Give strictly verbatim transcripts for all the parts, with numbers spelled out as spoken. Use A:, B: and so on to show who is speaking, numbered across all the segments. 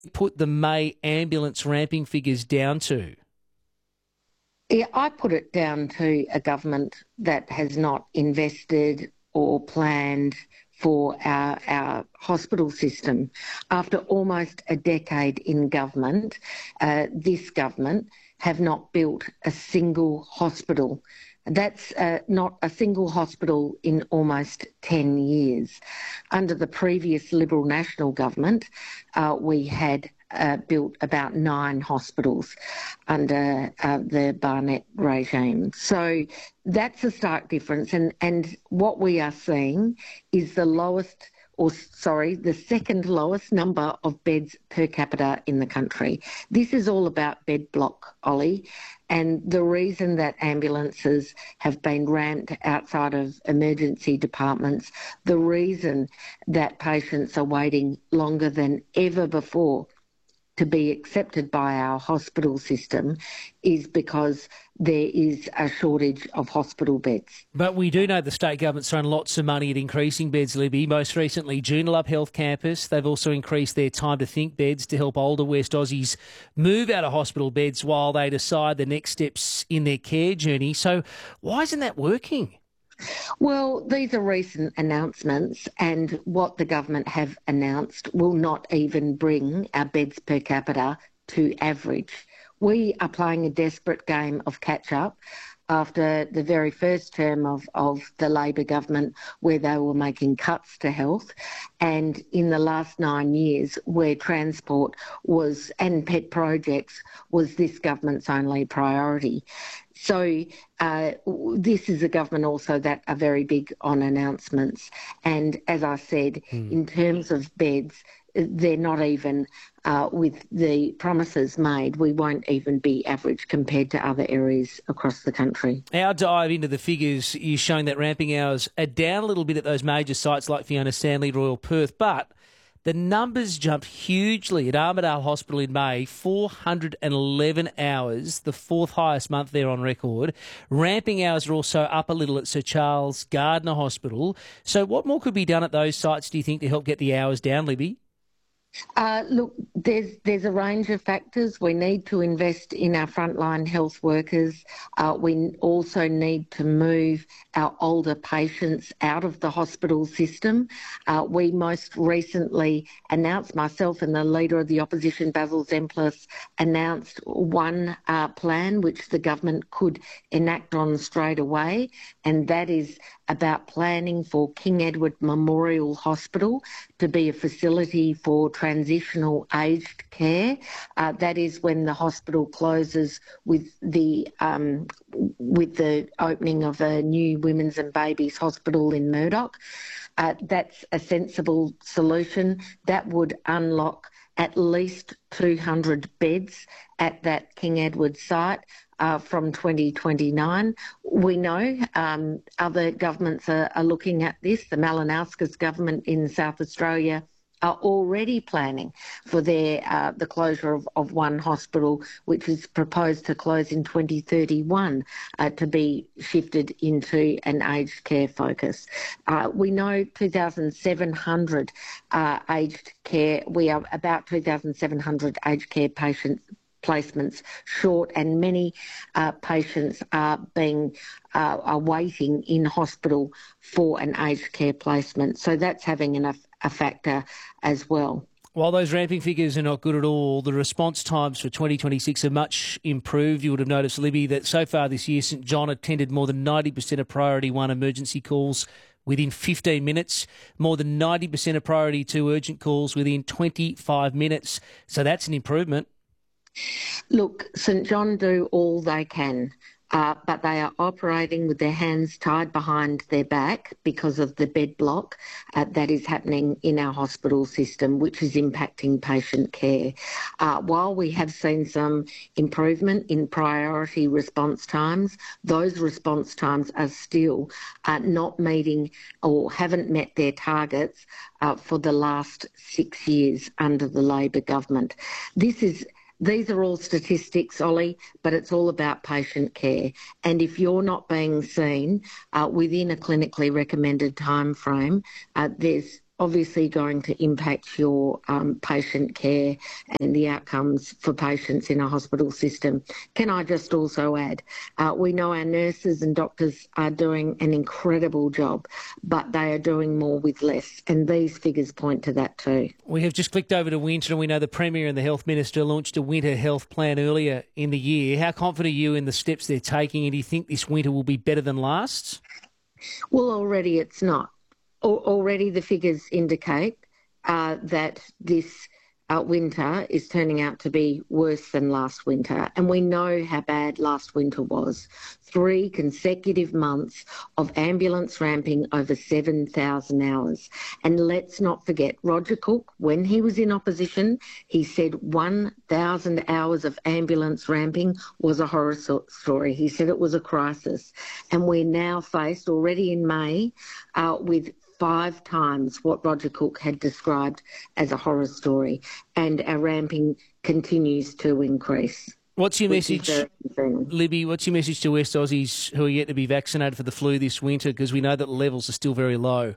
A: put the May ambulance ramping figures down to?
B: Yeah, I put it down to a government that has not invested or planned for our, our hospital system. After almost a decade in government, uh, this government have not built a single hospital. That's uh, not a single hospital in almost ten years. Under the previous Liberal National government, uh, we had uh, built about nine hospitals under uh, the Barnett regime. So that's a stark difference. And, and what we are seeing is the lowest or sorry, the second lowest number of beds per capita in the country. This is all about bed block, Ollie. And the reason that ambulances have been ramped outside of emergency departments, the reason that patients are waiting longer than ever before to be accepted by our hospital system is because there is a shortage of hospital beds.
A: But we do know the state government's thrown lots of money at increasing beds, Libby. Most recently, Joondalup Health Campus. They've also increased their time to think beds to help older West Aussies move out of hospital beds while they decide the next steps in their care journey. So why isn't that working?
B: Well, these are recent announcements, and what the government have announced will not even bring our beds per capita to average. We are playing a desperate game of catch-up after the very first term of, of the Labor government, where they were making cuts to health, and in the last nine years where transport was, and pet projects, was this government's only priority. So uh, this is a government also that are very big on announcements. And as I said, mm. in terms of beds, they're not even, uh, with the promises made, we won't even be average compared to other areas across the country.
A: Our dive into the figures is showing that ramping hours are down a little bit at those major sites like Fiona Stanley, Royal Perth, but the numbers jumped hugely at Armidale Hospital in May, four hundred eleven hours, the fourth highest month there on record. Ramping hours are also up a little at Sir Charles Gardner Hospital. So what more could be done at those sites, do you think, to help get the hours down, Libby?
B: Uh, look, there's there's a range of factors. We need to invest in our frontline health workers. Uh, we also need to move our older patients out of the hospital system. Uh, we most recently announced, myself and the Leader of the Opposition, Basil Zemplis, announced one uh, plan which the government could enact on straight away, and that is about planning for King Edward Memorial Hospital to be a facility for transitional aged care. Uh, that is when the hospital closes with the um, with the opening of a new women's and babies hospital in Murdoch. Uh, that's a sensible solution. That would unlock at least two hundred beds at that King Edward site uh, from twenty twenty-nine. We know um, other governments are, are looking at this. The Malinauskas government in South Australia are already planning for their uh, the closure of, of one hospital, which is proposed to close in twenty thirty-one, uh, to be shifted into an aged care focus. Uh, we know two thousand seven hundred uh, aged care, we are about two thousand seven hundred aged care patients placements short, and many uh, patients are being uh, are waiting in hospital for an aged care placement. So that's having an, a factor as well.
A: While those ramping figures are not good at all, the response times for twenty twenty-six are much improved. You would have noticed, Libby, that so far this year, St John attended more than ninety percent of Priority one emergency calls within fifteen minutes, more than ninety percent of Priority two urgent calls within twenty-five minutes. So that's an improvement.
B: Look, St John do all they can, uh, but they are operating with their hands tied behind their back because of the bed block uh, that is happening in our hospital system, which is impacting patient care. Uh, while we have seen some improvement in priority response times, those response times are still uh, not meeting or haven't met their targets uh, for the last six years under the Labor government. This is These are all statistics, Ollie, but it's all about patient care. And if you're not being seen uh, within a clinically recommended time frame, uh, there's obviously going to impact your um, patient care and the outcomes for patients in a hospital system. Can I just also add, uh, we know our nurses and doctors are doing an incredible job, but they are doing more with less, and these figures point to that too.
A: We have just clicked over to winter, and we know the Premier and the Health Minister launched a winter health plan earlier in the year. How confident are you in the steps they're taking, and do you think this winter will be better than last?
B: Well, already it's not. Already the figures indicate uh, that this uh, winter is turning out to be worse than last winter. And we know how bad last winter was. Three consecutive months of ambulance ramping over seven thousand hours. And let's not forget, Roger Cook, when he was in opposition, he said one thousand hours of ambulance ramping was a horror story. He said it was a crisis. And we're now faced already in May uh, with five times what Roger Cook had described as a horror story, and our ramping continues to increase.
A: What's your message, Libby, what's your message to West Aussies who are yet to be vaccinated for the flu this winter, because we know that levels are still very low?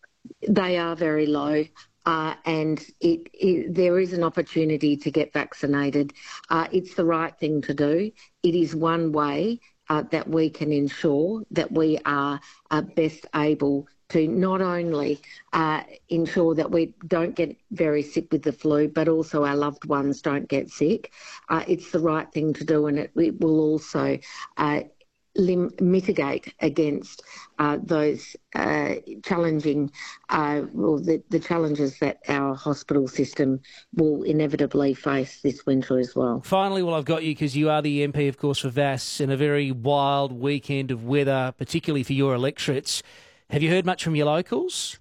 B: They are very low. Uh, and it, it, there is an opportunity to get vaccinated. Uh, it's the right thing to do. It is one way uh, that we can ensure that we are uh, best able to not only uh, ensure that we don't get very sick with the flu, but also our loved ones don't get sick. Uh, it's the right thing to do, and it, it will also uh, lim- mitigate against uh, those uh, challenging, uh, well, the, the challenges that our hospital system will inevitably face this winter as well.
A: Finally, well, I've got you because you are the M P, of course, for V A S, and a very wild weekend of weather, particularly for your electorates. Have you heard much from your locals?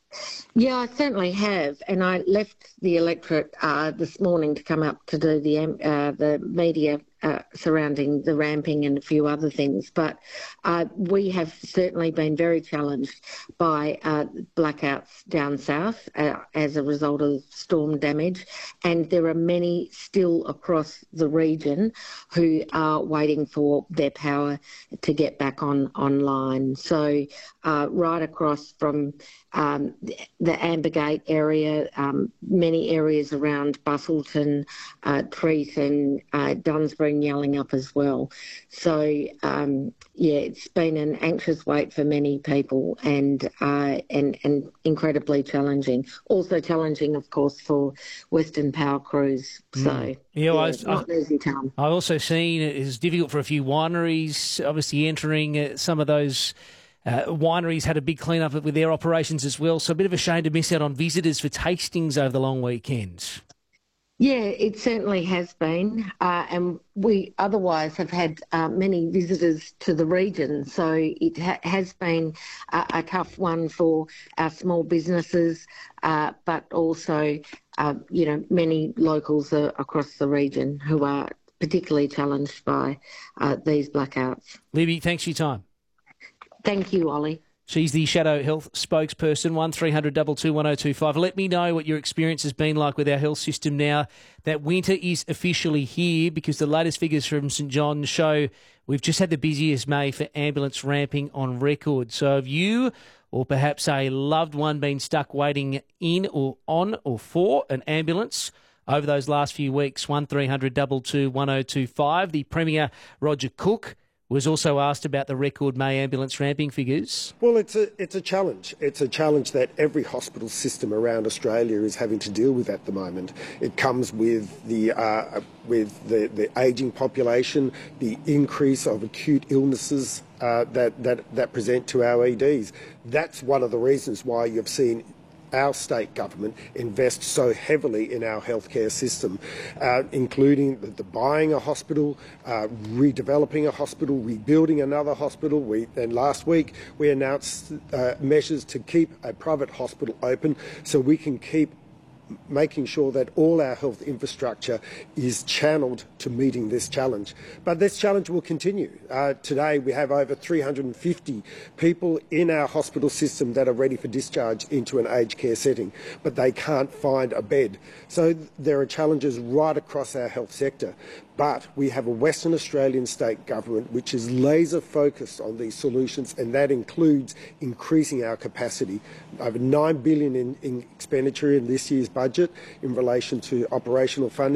B: Yeah, I certainly have. And I left the electorate uh, this morning to come up to do the uh, the media uh, surrounding the ramping and a few other things. But uh, we have certainly been very challenged by uh, blackouts down south uh, as a result of storm damage. And there are many still across the region who are waiting for their power to get back on online. So uh, right across from um, the Ambergate area, um, many areas around Busselton, uh, Treaton, uh, Dunsborough and Yallingup as well. So, um, yeah, it's been an anxious wait for many people and, uh, and, and incredibly challenging. Also challenging, of course, for Western Power crews. So, mm. yeah, yeah I was, not an easy time.
A: I've also seen it is difficult for a few wineries, obviously entering uh, some of those Uh, wineries had a big clean-up with their operations as well, so a bit of a shame to miss out on visitors for tastings over the long weekend.
B: Yeah, it certainly has been, uh, and we otherwise have had uh, many visitors to the region, so it ha- has been a, a tough one for our small businesses, uh, but also, uh, you know, many locals uh, across the region who are particularly challenged by uh, these blackouts.
A: Libby, thanks for your time.
B: Thank you, Ollie.
A: She's the Shadow Health spokesperson, one three hundred two two one oh two five. Let me know what your experience has been like with our health system now that winter is officially here, because the latest figures from St John's show we've just had the busiest May for ambulance ramping on record. So have you or perhaps a loved one been stuck waiting in or on or for an ambulance over those last few weeks? one three hundred two two one oh two five. The Premier, Roger Cook, was also asked about the record May ambulance ramping figures.
C: Well, it's a it's a challenge. It's a challenge that every hospital system around Australia is having to deal with at the moment. It comes with the uh, with the, the ageing population, the increase of acute illnesses uh, that, that that present to our E Ds. That's one of the reasons why you've seen our state government invest so heavily in our healthcare system, uh, including the, the buying a hospital, uh, redeveloping a hospital, rebuilding another hospital. We, and last week we announced uh, measures to keep a private hospital open so we can keep making sure that all our health infrastructure is channeled to meeting this challenge. But this challenge will continue. Uh, today we have over three hundred fifty people in our hospital system that are ready for discharge into an aged care setting, but they can't find a bed. So there are challenges right across our health sector. But we have a Western Australian state government which is laser focused on these solutions, and that includes increasing our capacity. Over nine billion dollars in, in expenditure in this year's budget in relation to operational funding.